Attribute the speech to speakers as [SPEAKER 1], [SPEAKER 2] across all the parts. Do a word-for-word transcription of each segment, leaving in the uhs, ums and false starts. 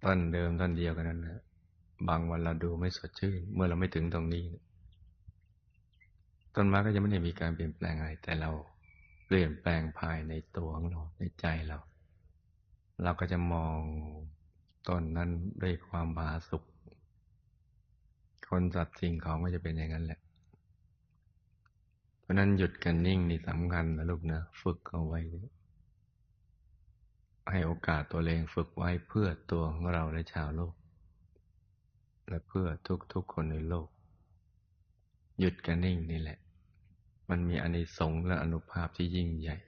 [SPEAKER 1] ต้นเดิมต้นเดียวกันนั้นนะบางวันเราดูไม่สดชื่นเมื่อเราไม่ถึงตรงนี้ต้นไม้ก็จะไม่ได้มีการเปลี่ยนแปลงอะไรแต่เราเปลี่ยนแปลงภายในตัวของเราในใจเราเราก็จะมองต้นนั้นด้วยความผาสุกคนสัตว์สิ่งของก็จะเป็นอย่างนั้นแหละเพราะนั้นหยุดกันนิ่งนี่สำคัญนะลูกนะฝึกเอาไว้ให้โอกาสตัวเองฝึกไว้เพื่อตัวของเราและชาวโลกและเพื่อทุกๆคนในโลกหยุดกันนิ่งนี่แหละมันมีอานิสงส์และอานุภาพที่ยิ่งใหญ่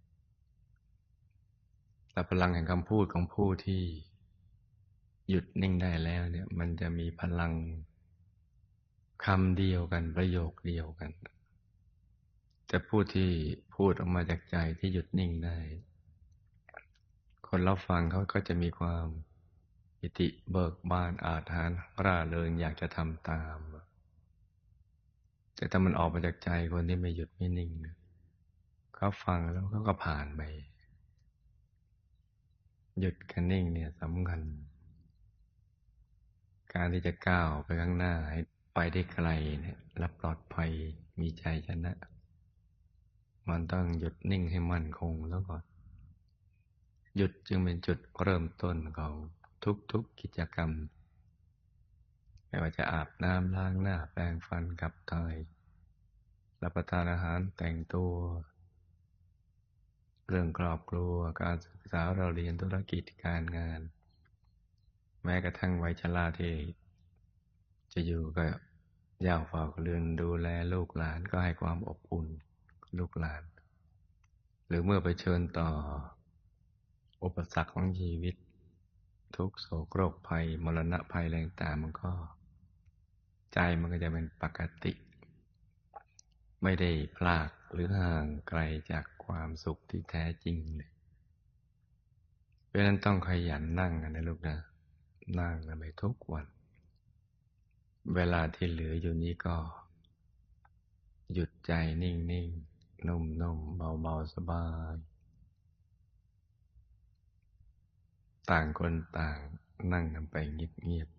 [SPEAKER 1] แต่พลังแห่งคำพูดของผู้ที่หยุดนิ่งได้แล้วเนี่ยมันจะมีพลังคำเดียวกันประโยคเดียวกันแต่ผู้ที่พูดออกมาจากใจที่หยุดนิ่งได้คนรับฟังเขาก็จะมีความปิติเบิกบานอาถรรพ์ร่าเริงอยากจะทำตามแต่ถ้ามันออกมาจากใจคนที่ไม่หยุดไม่นิ่งเขาฟังแล้วเขาก็ผ่านไปหยุดกันนิ่งเนี่ยสำคัญการที่จะก้าวไปข้างหน้าให้ไปได้ไกลเนี่ยและปลอดภัยมีใจชนะมันต้องหยุดนิ่งให้มั่นคงแล้วก่อนหยุดจึงเป็นจุดเริ่มต้นของทุกๆกิจกรรมไม่ว่าจะอาบน้ำล้างหน้าแปรงฟันขับถ่ายรับประทานอาหารแต่งตัวเรื่องครอบครัวการศึกษาเราเรียนธุรกิจการงานแม้กระทั่งวัยชราที่จะอยู่ก็ย่าเฝ้าเรือนดูแลลูกหลานก็ให้ความอบอุ่นลูกหลานหรือเมื่อไปเชิญต่ออุปสรรคของชีวิตทุกโศกโรคภัยมรณะภัยแรงต่างมันก็ใจมันก็จะเป็นปกติไม่ได้พลากหรือห่างไกลจากความสุขที่แท้จริงเลยเพราะฉะนั้นต้องขยันนั่งกันนะลูกนะนั่งกันไปทุกวันเวลาที่เหลืออยู่นี้ก็หยุดใจนิ่งๆนุ่มๆเบาๆสบายต่างคนต่างนั่งกันไปเงียบ